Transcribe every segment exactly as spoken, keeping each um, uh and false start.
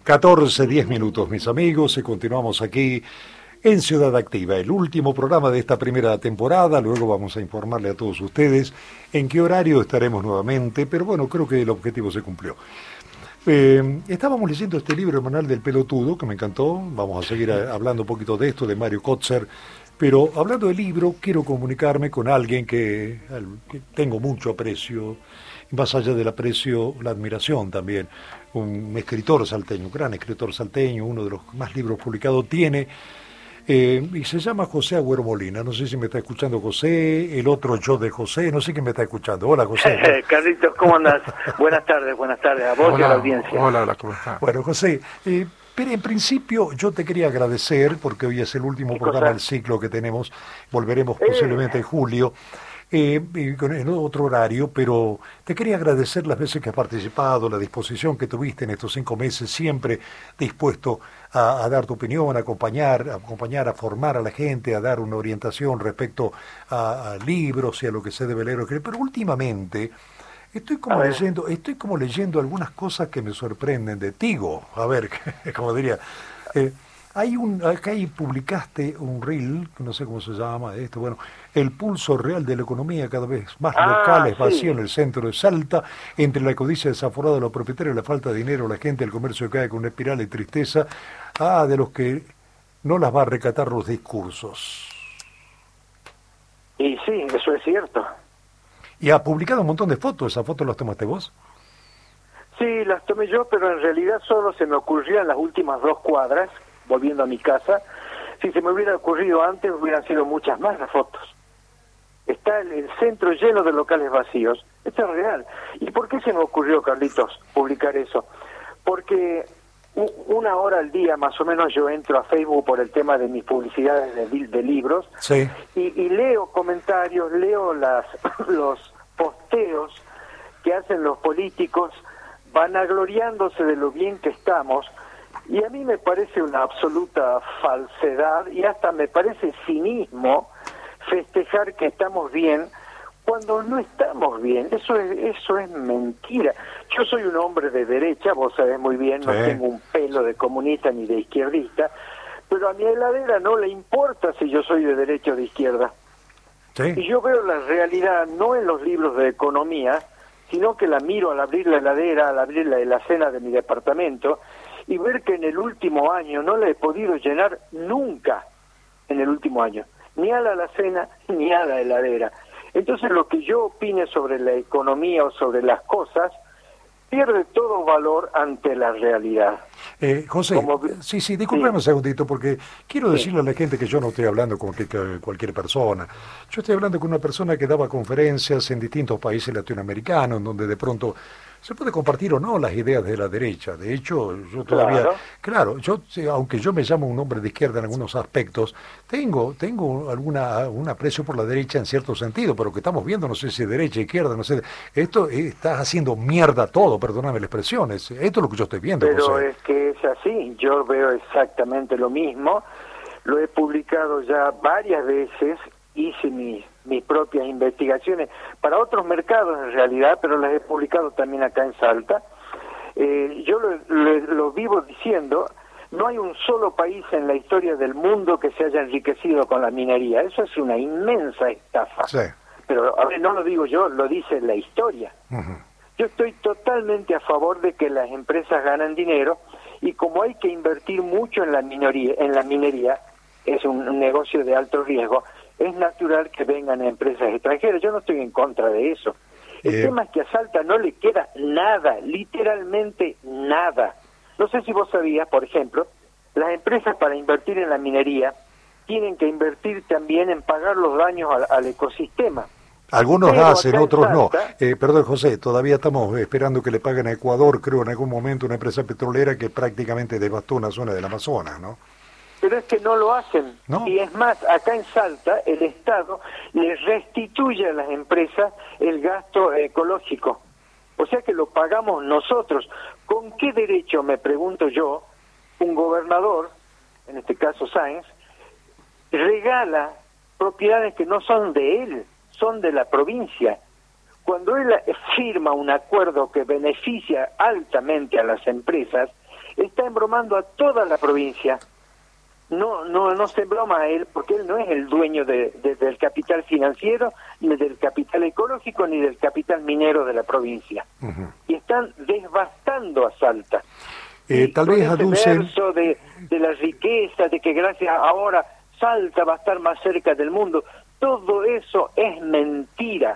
catorce, diez minutos, mis amigos, y continuamos aquí en Ciudad Activa, el último programa de esta primera temporada. Luego vamos a informarle a todos ustedes en qué horario estaremos nuevamente, pero bueno, creo que el objetivo se cumplió. Eh, estábamos leyendo este libro, El Manual del Pelotudo, que me encantó. Vamos a seguir a, hablando un poquito de esto, de Mario Kotzer. Pero hablando del libro, quiero comunicarme con alguien que, al, que tengo mucho aprecio, y más allá del aprecio, la admiración también. Un escritor salteño, un gran escritor salteño, uno de los más libros publicados tiene, eh, y se llama José Agüero Molina. No sé si me está escuchando José, el otro yo de José, no sé quién me está escuchando. Hola, José. Carlitos, ¿cómo andás? Buenas tardes, buenas tardes a vos hola, y a la audiencia. Hola, hola, ¿cómo estás? Bueno, José, eh, pero en principio yo te quería agradecer, porque hoy es el último programa del ciclo que tenemos, volveremos eh. posiblemente en julio, eh, en otro horario, pero te quería agradecer las veces que has participado, la disposición que tuviste en estos cinco meses, siempre dispuesto a, a dar tu opinión, a acompañar, a acompañar, a formar a la gente, a dar una orientación respecto a, a libros y a lo que se debe leer, pero últimamente estoy como leyendo, estoy como leyendo algunas cosas que me sorprenden de Tigo. A ver, como diría, eh, hay un, acá ahí publicaste un reel, no sé cómo se llama esto, bueno, el pulso real de la economía, cada vez más ah, locales, sí. vacío en el centro de Salta, entre la codicia desaforada de los propietarios, la falta de dinero, la gente, el comercio cae con una espiral de tristeza, ah, de los que no las va a recatar los discursos. Y sí, eso es cierto. Y ha publicado un montón de fotos. ¿Esas fotos las tomaste vos? Sí, las tomé yo, pero en realidad solo se me ocurrían las últimas dos cuadras, volviendo a mi casa. Si se me hubiera ocurrido antes, hubieran sido muchas más las fotos. Está el, el centro lleno de locales vacíos. Esto es real. ¿Y por qué se me ocurrió, Carlitos, publicar eso? Porque una hora al día más o menos yo entro a Facebook por el tema de mis publicidades de, de libros, sí. y, y leo comentarios, leo las los posteos que hacen los políticos vanagloriándose de lo bien que estamos, y a mí me parece una absoluta falsedad y hasta me parece cinismo festejar que estamos bien cuando no estamos bien. Eso es, eso es mentira. Yo soy un hombre de derecha, vos sabés muy bien, no sí. tengo un pelo de comunista ni de izquierdista, pero a mi heladera no le importa si yo soy de derecha o de izquierda. Sí. Y yo veo la realidad no en los libros de economía, sino que la miro al abrir la heladera, al abrir la alacena de mi departamento, y ver que en el último año no la he podido llenar nunca, en el último año, ni a la alacena ni a la heladera. Entonces lo que yo opine sobre la economía o sobre las cosas pierde todo valor ante la realidad. Eh, José, Como... sí, sí, discúlpeme sí. un segundito, porque quiero sí. decirle a la gente que yo no estoy hablando con que, que cualquier persona. Yo estoy hablando con una persona que daba conferencias en distintos países latinoamericanos, en donde de pronto se puede compartir o no las ideas de la derecha. De hecho, yo todavía, claro, claro yo aunque yo me llamo un hombre de izquierda en algunos aspectos, tengo tengo alguna un aprecio por la derecha en cierto sentido, pero lo que estamos viendo, no sé si es derecha, izquierda, no sé, esto está haciendo mierda todo, perdóname la expresión, es, esto es lo que yo estoy viendo, Pero José. es que es así, yo veo exactamente lo mismo, lo he publicado ya varias veces, hice mis mis propias investigaciones para otros mercados en realidad, pero las he publicado también acá en Salta. Eh, yo lo, lo, lo vivo diciendo, no hay un solo país en la historia del mundo que se haya enriquecido con la minería. Eso es una inmensa estafa. Sí. Pero a ver, no lo digo yo, lo dice la historia. Uh-huh. Yo estoy totalmente a favor de que las empresas ganen dinero, y como hay que invertir mucho en la minería, en la minería, es un, un negocio de alto riesgo, es natural que vengan empresas extranjeras. Yo no estoy en contra de eso. El eh... tema es que a Salta no le queda nada, literalmente nada. No sé si vos sabías, por ejemplo, las empresas para invertir en la minería tienen que invertir también en pagar los daños al, al ecosistema. Algunos Pero hacen, otros Salta, no. Eh, perdón, José, todavía estamos esperando que le paguen a Ecuador, creo, en algún momento, una empresa petrolera que prácticamente devastó una zona del Amazonas, ¿no? Pero es que no lo hacen. ¿No? Y es más, acá en Salta el Estado le restituye a las empresas el gasto ecológico. O sea que lo pagamos nosotros. ¿Con qué derecho, me pregunto yo, un gobernador, en este caso Sáenz, regala propiedades que no son de él, son de la provincia? Cuando él firma un acuerdo que beneficia altamente a las empresas, está embromando a toda la provincia. No, no, no se embroma a él, porque él no es el dueño de, de, del capital financiero, ni del capital ecológico, ni del capital minero de la provincia. Uh-huh. Y están devastando a Salta. Eh, tal vez aducen... verso de, de la riqueza, de que gracias a ahora Salta va a estar más cerca del mundo, todo eso es mentira.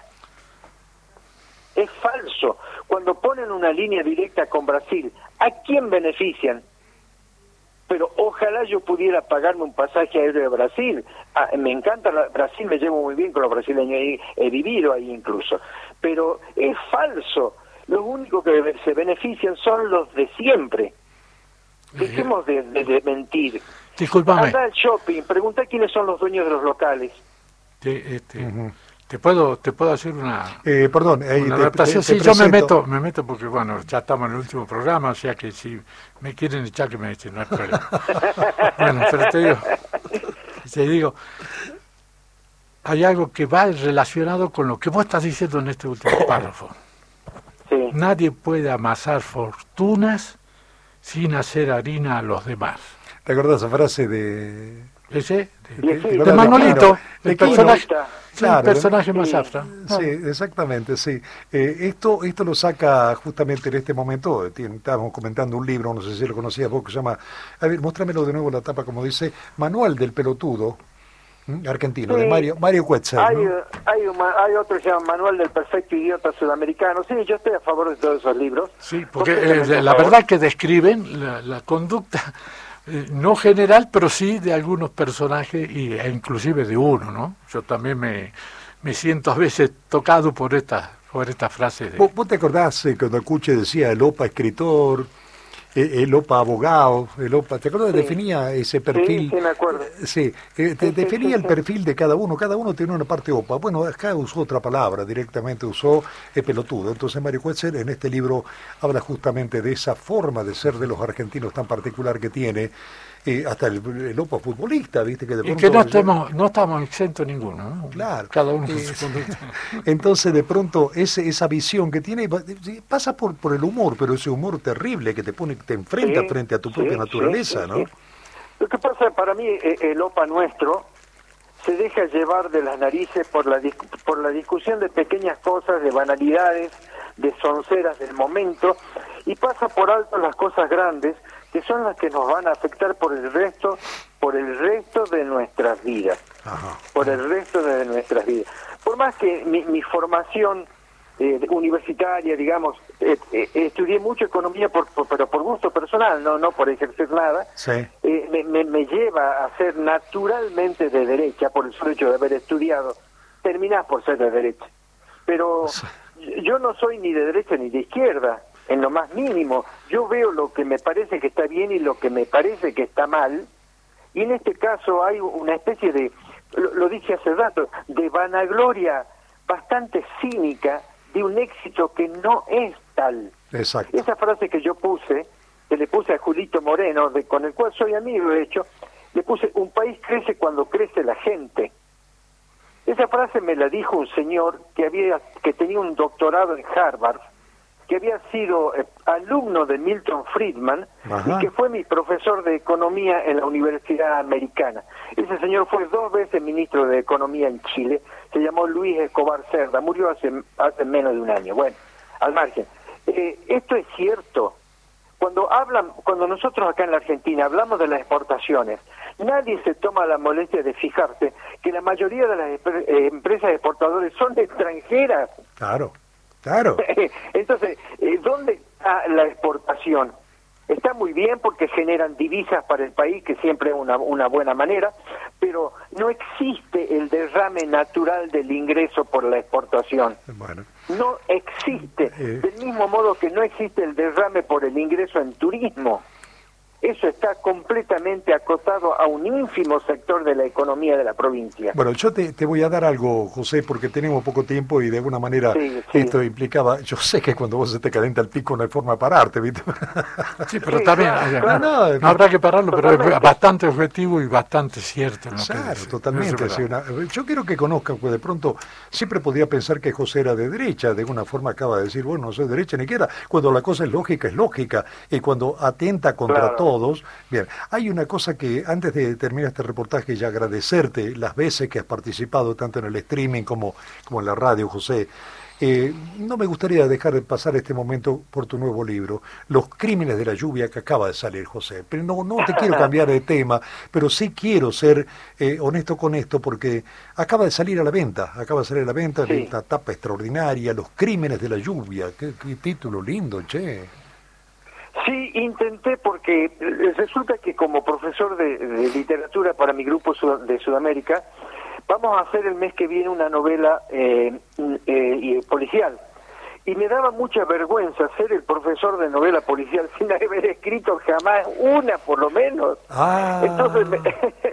Es falso. Cuando ponen una línea directa con Brasil, ¿a quién benefician? Pero ojalá yo pudiera pagarme un pasaje aéreo de Brasil. Ah, me encanta la, Brasil, me llevo muy bien con los brasileños, he, he vivido ahí incluso. Pero es falso. Los únicos que se benefician son los de siempre. Dejemos de, de, de mentir. Discúlpame. Anda al shopping, pregunta quiénes son los dueños de los locales. Te, este, uh-huh. te puedo te puedo hacer una, eh, perdón, eh, una te, adaptación. Te, te, sí, te yo me meto, me meto porque bueno, ya estamos en el último programa, o sea que si me quieren echar que me echen, no hay problema. Bueno, pero te digo, te digo, hay algo que va relacionado con lo que vos estás diciendo en este último párrafo. Sí. Nadie puede amasar fortunas sin hacer harina a los demás. ¿Te acordás esa frase de... ¿Ese? De, de, de Manolito, de el personaje, claro, el personaje sí, más afra. Sí, exactamente, sí. Eh, esto esto lo saca justamente en este momento, estábamos comentando un libro, no sé si lo conocías vos, que se llama, a ver, muéstramelo de nuevo la tapa, como dice, Manual del Pelotudo, ¿m? Argentino, sí, de Mario Mario Quetzel. Hay, ¿no? hay, un, hay otro que se llama Manual del Perfecto Idiota Sudamericano. Sí, yo estoy a favor de todos esos libros. Sí, porque eh, la verdad que describen la, la conducta... Eh, no general, pero sí de algunos personajes y, e inclusive de uno, ¿no? Yo también me, me siento a veces tocado por esta, por esta frase. De... ¿Vos, ¿Vos te acordás eh, cuando Cuche decía el O P A escritor, eh, el O P A abogado, el O P A, ¿te acordás? Sí. Definía ese perfil. Sí, sí, me acuerdo. Eh, sí, eh, te, sí, definía sí, sí, el perfil sí. de cada uno, cada uno tiene una parte O P A. Bueno, acá usó otra palabra, directamente usó el pelotudo. Entonces Mario Quetzel en este libro habla justamente de esa forma de ser de los argentinos tan particular que tiene, eh, hasta el, el O P A futbolista, ¿viste? Que de y que no estamos, no estamos exentos ninguno, ¿no? Claro. Cada uno eh, su conducta. Entonces de pronto ese, esa visión que tiene pasa por, por el humor, pero ese humor terrible que te pone, te enfrenta sí, frente a tu propia sí, naturaleza, sí, sí, ¿no? Sí. Lo que pasa para mí, el O P A nuestro se deja llevar de las narices por la por la discusión de pequeñas cosas, de banalidades, de sonceras del momento, y pasa por alto las cosas grandes, que son las que nos van a afectar por el resto, por el resto de nuestras vidas. Ajá. Por el resto de nuestras vidas. Por más que mi, mi formación eh, universitaria, digamos, eh, eh, estudié mucho economía, por, por, pero por gusto personal, no no por ejercer nada, sí. eh, me, me, me lleva a ser naturalmente de derecha, por el solo hecho de haber estudiado, terminás por ser de derecha. Pero sí. yo no soy ni de derecha ni de izquierda, en lo más mínimo. Yo veo lo que me parece que está bien y lo que me parece que está mal, y en este caso hay una especie de, lo, lo dije hace rato, de vanagloria bastante cínica de un éxito que no es tal. Exacto. Esa frase que yo puse, que le puse a Julito Moreno, de, con el cual soy amigo de hecho, le puse, un país crece cuando crece la gente. Esa frase me la dijo un señor que había que tenía un doctorado en Harvard, que había sido eh, alumno de Milton Friedman, ajá, y que fue mi profesor de economía en la Universidad Americana. Ese señor fue dos veces ministro de Economía en Chile, se llamó Luis Escobar Cerda, murió hace, hace menos de un año. Bueno, al margen. Eh, esto es cierto. Cuando hablan, cuando nosotros acá en la Argentina hablamos de las exportaciones, nadie se toma la molestia de fijarse que la mayoría de las eh, empresas exportadoras son extranjeras. Claro. Claro. Entonces, ¿dónde está la exportación? Está muy bien porque generan divisas para el país, que siempre es una, una buena manera, pero no existe el derrame natural del ingreso por la exportación. Bueno. No existe. Eh. Del mismo modo que no existe el derrame por el ingreso en turismo. eso está completamente acotado a un ínfimo sector de la economía de la provincia. Bueno, yo te, te voy a dar algo, José, porque tenemos poco tiempo y de alguna manera sí, sí. esto implicaba, yo sé que cuando vos se te calienta el pico no hay forma de pararte, ¿viste? Sí, pero Sí, también claro, o sea, claro. no, no habrá que pararlo, pero Totalmente. es bastante objetivo y bastante cierto. En lo Claro, que dice. totalmente. Eso Sí, es verdad. una- yo quiero que conozcan, pues de pronto siempre podía pensar que José era de derecha, de alguna forma acaba de decir, bueno, no soy de derecha ni quiera, cuando la cosa es lógica, es lógica, y cuando atenta contra Claro. todos. Bien, hay una cosa que antes de terminar este reportaje y agradecerte las veces que has participado tanto en el streaming como, como en la radio, José. Eh, no me gustaría dejar de pasar este momento por tu nuevo libro, Los crímenes de la lluvia, que acaba de salir, José. Pero no, no te quiero cambiar de tema, pero sí quiero ser eh, honesto con esto, porque acaba de salir a la venta, acaba de salir a la venta, Sí. una tapa extraordinaria, Los crímenes de la lluvia. Qué, qué título lindo, che. Sí, intenté porque eh, resulta que como profesor de, de literatura para mi grupo sud- de Sudamérica, vamos a hacer el mes que viene una novela eh, eh, y- policial. Y me daba mucha vergüenza ser el profesor de novela policial sin haber escrito jamás una, por lo menos. Ah. Entonces me,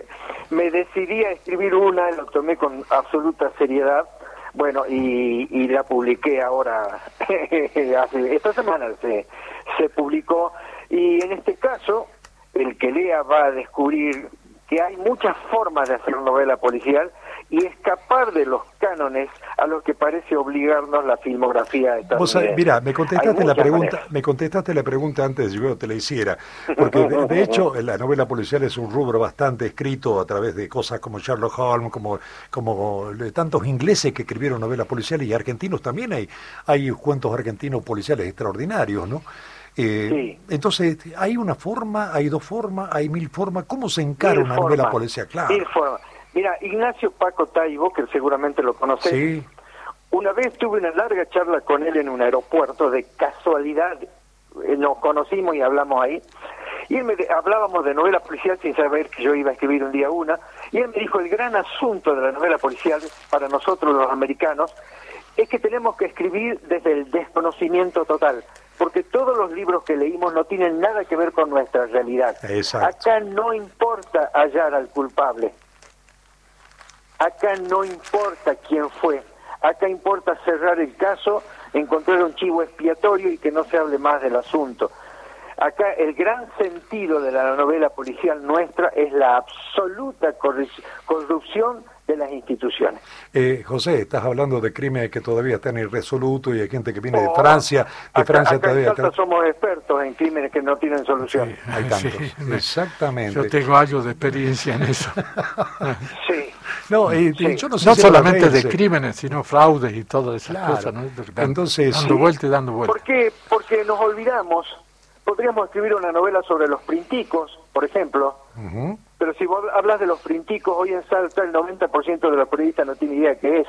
me decidí a escribir una, lo tomé con absoluta seriedad. Bueno, y, y la publiqué ahora, hace, esta semana se, se publicó, y en este caso, el que lea va a descubrir que hay muchas formas de hacer novela policial y escapar de los cánones a los que parece obligarnos la filmografía Vos sabés, estadounidense. mira, me Hay contestaste la muchas pregunta, maneras. me contestaste la pregunta antes de que yo te la hiciera, porque de, de hecho la novela policial es un rubro bastante escrito a través de cosas como Sherlock Holmes, como como de tantos ingleses que escribieron novelas policiales y argentinos también hay hay cuentos argentinos policiales extraordinarios, ¿no? Eh, Sí. Entonces, ¿hay una forma, hay dos formas, hay mil formas? ¿Cómo se encara Mil una formas, novela policial? Claro. mil formas. Mira, Ignacio Paco Taibo, que seguramente lo conocés, Sí. una vez tuve una larga charla con él en un aeropuerto, de casualidad eh, nos conocimos y hablamos ahí, y él me de- hablábamos de novela policial sin saber que yo iba a escribir un día una, y él me dijo, el gran asunto de la novela policial para nosotros los americanos es que tenemos que escribir desde el desconocimiento total, porque todos los libros que leímos no tienen nada que ver con nuestra realidad. Exacto. Acá no importa hallar al culpable. Acá no importa quién fue, acá importa cerrar el caso, encontrar un chivo expiatorio y que no se hable más del asunto. Acá el gran sentido de la novela policial nuestra es la absoluta corru- corrupción de las instituciones. Eh, José, estás hablando de crímenes que todavía están irresolutos y hay gente que viene de Oh, Francia, de acá, Francia acá en todavía. Salta somos expertos en crímenes que no tienen solución. Sí. Hay tantos, Sí, me- exactamente. Yo tengo algo de experiencia en eso. Sí. No, eh, Sí. yo no sé No si solamente de agradecerse. crímenes, sino fraudes y todas esas Claro. cosas, ¿no? Dan- Entonces, dando sí. vueltas y dando vueltas. ¿Por qué? Porque nos olvidamos. Podríamos escribir una novela sobre los printicos, por ejemplo, Ujú. pero si vos hablas de los printicos, hoy en Salta el noventa por ciento de los periodistas no tiene idea qué es.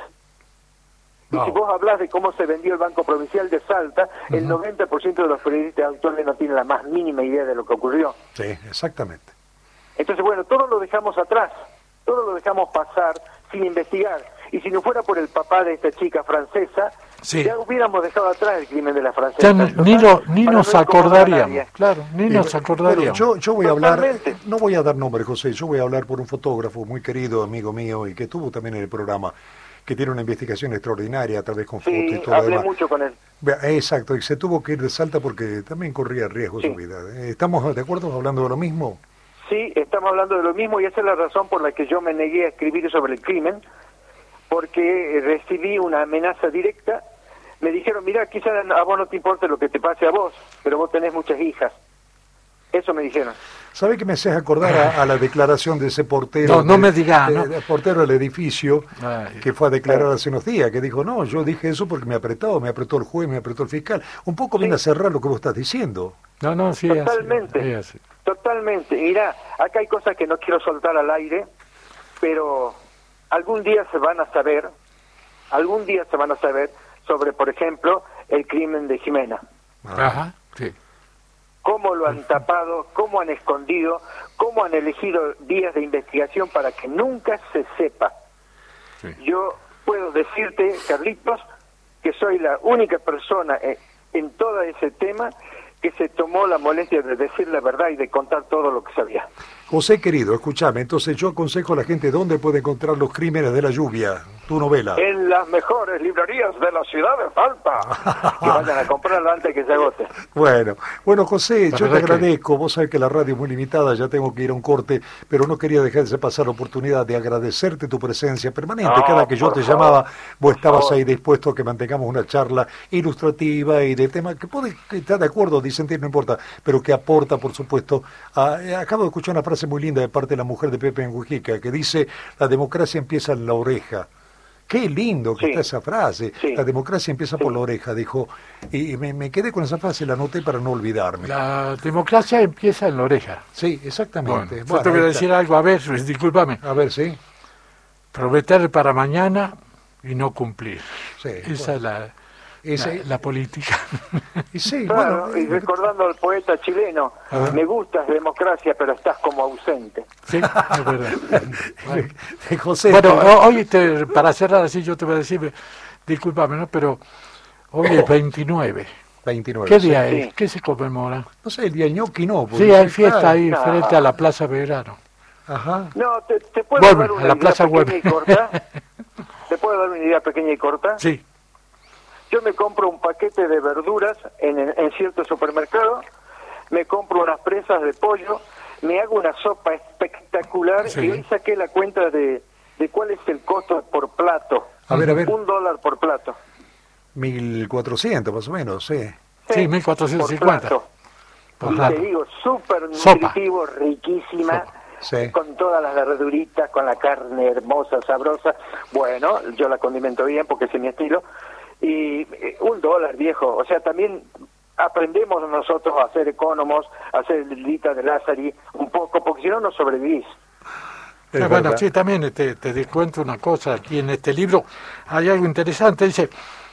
Y No. si vos hablas de cómo se vendió el Banco Provincial de Salta, el noventa por ciento de los periodistas actuales no tienen la más mínima idea de lo que ocurrió. Sí, exactamente. Entonces, bueno, todo lo dejamos atrás, todo lo dejamos pasar sin investigar. Y si no fuera por el papá de esta chica francesa, Sí. ya hubiéramos dejado atrás el crimen de la francesa. Ya ni, ni lo- ni Para nos no incomodar a acordaríamos, nadie. claro, ni Eh, nos bueno, acordaríamos. yo, yo voy a hablar, Totalmente. no voy a dar nombre, José, yo voy a hablar por un fotógrafo muy querido, amigo mío, y que estuvo también en el programa, que tiene una investigación extraordinaria a través con fotos y Sí, todo lo hablé demás. mucho con él. Vea, Exacto, y se tuvo que ir de Salta porque también corría riesgo Sí. su vida. Eh, ¿Estamos de acuerdo hablando de lo mismo? Sí, estamos hablando de lo mismo y esa es la razón por la que yo me negué a escribir sobre el crimen, porque eh, recibí una amenaza directa. Me dijeron, mira, quizás a vos no te importa lo que te pase a vos, pero vos tenés muchas hijas. Eso me dijeron. ¿Sabe que me haces acordar a, a la declaración de ese portero? No, no de- me diga, de- ¿no? de portero del edificio Ay. que fue a declarar hace unos días, que dijo, no, yo dije eso porque me apretó, me apretó el juez, me apretó el fiscal. Un poco viene a cerrar lo que vos estás diciendo. No, no, sí, es así, Totalmente. es así. Totalmente. Mirá, acá hay cosas que no quiero soltar al aire, pero algún día se van a saber, algún día se van a saber sobre, por ejemplo, el crimen de Jimena. Ajá, sí. Cómo lo han tapado, cómo han escondido, cómo han elegido vías de investigación para que nunca se sepa. Sí. Yo puedo decirte, Carlitos, que soy la única persona eh, en todo ese tema que se tomó la molestia de decir la verdad y de contar todo lo que sabía. José, querido, escúchame, entonces yo aconsejo a la gente dónde puede encontrar Los Crímenes de la Lluvia, tu novela. En las mejores librerías de la ciudad de Salta. Que vayan a comprarla antes que se agote. Bueno, bueno José, La yo te verdad que- agradezco, vos sabés que la radio es muy limitada, ya tengo que ir a un corte, pero no quería dejarse pasar la oportunidad de agradecerte tu presencia permanente. No, Cada que yo por te favor, llamaba, vos estabas favor. ahí dispuesto a que mantengamos una charla ilustrativa y de temas que puede estar de acuerdo, disentir, no importa, pero que aporta, por supuesto. A, acabo de escuchar una frase muy linda de parte de la mujer de Pepe Mujica, que dice, la democracia empieza en la oreja. Qué lindo que Sí. está esa frase. Sí. La democracia empieza Sí. por la oreja, dijo. Y me, me quedé con esa frase, la anoté para no olvidarme. La democracia empieza en la oreja. Sí, Bueno, exactamente. yo Bueno, te voy a ahí está. decir algo, a ver, discúlpame. A ver, sí. Prometer para mañana y no cumplir. Sí, Esa bueno. es la, Ese- la, la política. Y sí, Claro, bueno, y eh, recordando al poeta chileno, Ah. me gustas democracia, pero estás como ausente. Sí, es verdad. Bueno, eh, José, Bueno, te- o- hoy, te- para cerrar así, yo te voy a decir, discúlpame, ¿no? Pero hoy es veintinueve. veintinueve. ¿Qué sí. día sí. es? ¿Qué se conmemora? No sé, el día ñoqui no. porque Sí, hay sí, fiesta claro. ahí No. frente a la Plaza Belgrano. Ajá. No, te, te puedo Vuelve, dar a una la idea Plaza pequeña Güemes. y corta. ¿Te puedo dar una idea pequeña y corta? Sí, Yo me compro un paquete de verduras en, en cierto supermercado, me compro unas presas de pollo, me hago una sopa espectacular Sí. y hoy saqué la cuenta de, de cuál es el costo por plato. A ver, a ver. Un dólar por plato. mil cuatrocientos más o menos, sí. sí, mil cuatrocientos cincuenta. Por plato. Por Y plato. te digo, súper Sopa. nutritivo, riquísima, Sopa. Sí. con todas las verduritas, con la carne hermosa, sabrosa. Bueno, yo la condimento bien porque ese es mi estilo. Y eh, un dólar, viejo. O sea, también aprendemos nosotros a ser economos, a hacer lita de Lázari un poco, porque si no, no sobrevivís. Es Ah, bueno, verdad. sí, también te, te cuento una cosa. Aquí en este libro hay algo interesante. Dice,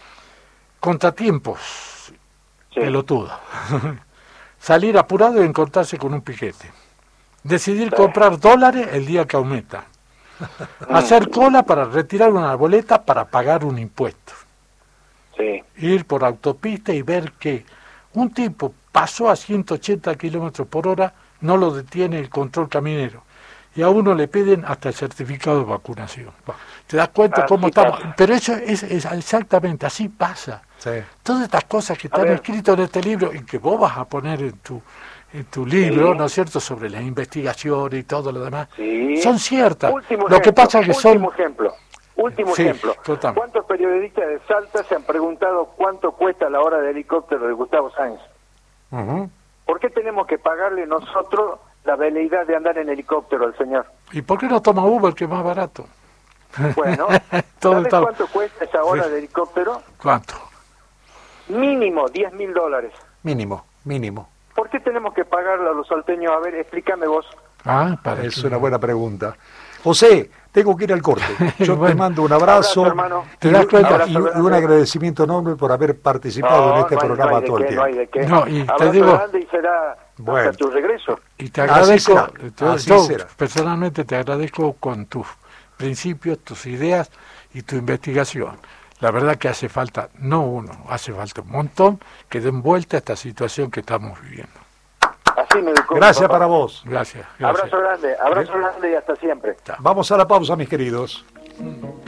contratiempos, Sí. pelotudo. Salir apurado y encontrarse con un piquete. Decidir Sí. comprar dólares el día que aumenta. Hacer cola para retirar una boleta para pagar un impuesto. Sí. Ir por autopista y ver que un tipo pasó a ciento ochenta kilómetros por hora, no lo detiene el control caminero. Y a uno le piden hasta el certificado de vacunación. ¿Te das cuenta Así cómo estamos? pasa. Pero eso es, es exactamente, así pasa. Sí. Todas estas cosas que A están ver. escritas en este libro y que vos vas a poner en tu en tu libro, Sí. ¿no es cierto?, sobre las investigaciones y todo lo demás, Sí. son ciertas. Último Lo que ejemplo, pasa es que último son... ejemplo. Último Sí, ejemplo. contame. ¿Cuántos periodistas de Salta se han preguntado cuánto cuesta la hora de helicóptero de Gustavo Sáenz? Ujú. ¿Por qué tenemos que pagarle nosotros la veleidad de andar en helicóptero al señor? ¿Y por qué no toma Uber, que es más barato? Bueno, Todo ¿sabes está- cuánto cuesta esa hora Sí. de helicóptero? ¿Cuánto? Mínimo diez mil dólares. Mínimo, mínimo. ¿Por qué tenemos que pagarle a los salteños? A ver, explícame vos. Ah, para Es que- una buena pregunta. José, tengo que ir al corte. Yo te Bueno. mando un abrazo, Abrazo, hermano. y, ¿Te das cuenta? y- y un Abrazo, agradecimiento enorme por haber participado en este no hay- programa no hay de todo el qué, no hay tiempo. de qué. No, y te Abrazo digo- grande y será Bueno. hasta tu regreso. Y te Así agradezco, será, yo- así yo será. personalmente te agradezco con tus principios, tus ideas y tu investigación. La verdad que hace falta, no uno, hace falta un montón que den vuelta a esta situación que estamos viviendo. Así me educó mi Gracias papá. para vos. Gracias. gracias. Abrazo grande, abrazo grande y hasta siempre. Vamos a la pausa, mis queridos.